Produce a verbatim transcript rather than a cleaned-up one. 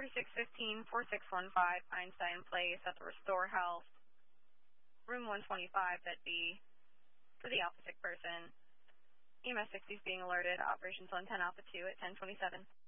thirty-six fifteen, forty-six fifteen, Einstein Place at the Restore Health, room one twenty-five, bed B, for the Alpha Sick person. E M S sixty is being alerted. Operations one ten Alpha two at ten twenty-seven.